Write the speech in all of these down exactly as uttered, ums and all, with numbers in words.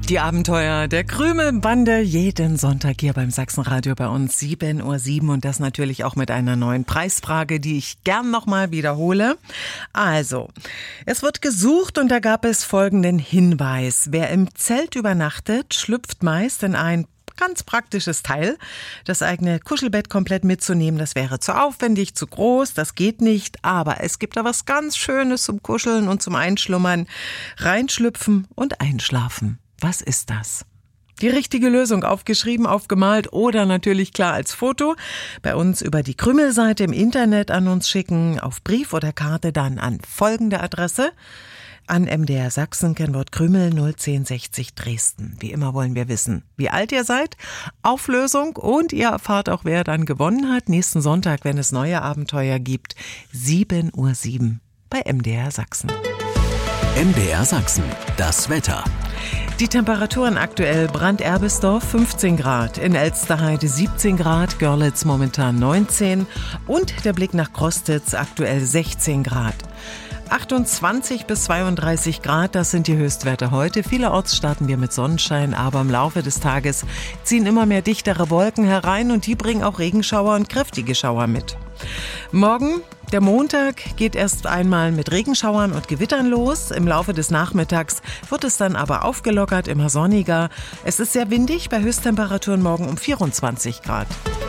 Die Abenteuer der Krümelbande jeden Sonntag hier beim Sachsenradio bei uns sieben Uhr sieben und das natürlich auch mit einer neuen Preisfrage, die ich gern nochmal wiederhole. Also, es wird gesucht und da gab es folgenden Hinweis. Wer im Zelt übernachtet, schlüpft meist in ein ganz praktisches Teil. Das eigene Kuschelbett komplett mitzunehmen, das wäre zu aufwendig, zu groß, das geht nicht. Aber es gibt da was ganz Schönes zum Kuscheln und zum Einschlummern. Reinschlüpfen und einschlafen. Was ist das? Die richtige Lösung aufgeschrieben, aufgemalt oder natürlich klar als Foto. Bei uns über die Krümelseite im Internet an uns schicken, auf Brief oder Karte dann an folgende Adresse. An M D R Sachsen, Kennwort Krümel null eins null sechs null Dresden. Wie immer wollen wir wissen, wie alt ihr seid, Auflösung und ihr erfahrt auch, wer dann gewonnen hat. Nächsten Sonntag, wenn es neue Abenteuer gibt, sieben Uhr sieben bei M D R Sachsen. M D R Sachsen, das Wetter. Die Temperaturen aktuell: Brand-Erbisdorf fünfzehn Grad, in Elsterheide siebzehn Grad, Görlitz momentan neunzehn und der Blick nach Krostitz aktuell sechzehn Grad. achtundzwanzig bis zweiunddreißig Grad, das sind die Höchstwerte heute. Vielerorts starten wir mit Sonnenschein, aber im Laufe des Tages ziehen immer mehr dichtere Wolken herein und die bringen auch Regenschauer und kräftige Schauer mit. Morgen, der Montag, geht erst einmal mit Regenschauern und Gewittern los. Im Laufe des Nachmittags wird es dann aber aufgelockert, immer sonniger. Es ist sehr windig, bei Höchsttemperaturen morgen um vierundzwanzig Grad.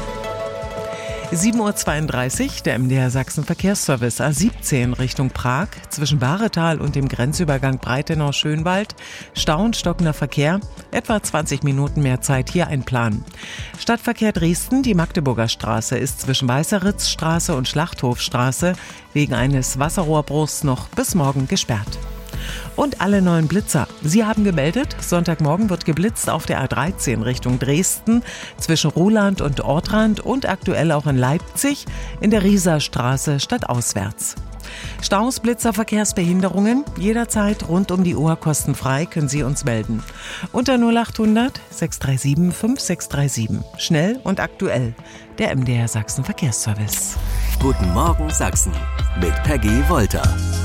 sieben Uhr zweiunddreißig, der M D R Sachsen Verkehrsservice A siebzehn Richtung Prag, zwischen Bahretal und dem Grenzübergang Breitenau-Schönwald. Stau und stockender Verkehr, etwa zwanzig Minuten mehr Zeit, hier ein Plan. Stadtverkehr Dresden, die Magdeburger Straße ist zwischen Weißeritzstraße und Schlachthofstraße wegen eines Wasserrohrbruchs noch bis morgen gesperrt. Und alle neuen Blitzer. Sie haben gemeldet, Sonntagmorgen wird geblitzt auf der A dreizehn Richtung Dresden, zwischen Ruhland und Ortrand und aktuell auch in Leipzig in der Rieserstraße stadtauswärts. Staus, Blitzer, Verkehrsbehinderungen, jederzeit rund um die Uhr kostenfrei können Sie uns melden. Unter null acht hundert sechs drei sieben fünf sechs drei sieben. Schnell und aktuell. Der M D R Sachsen Verkehrsservice. Guten Morgen Sachsen mit Peggy Wolter.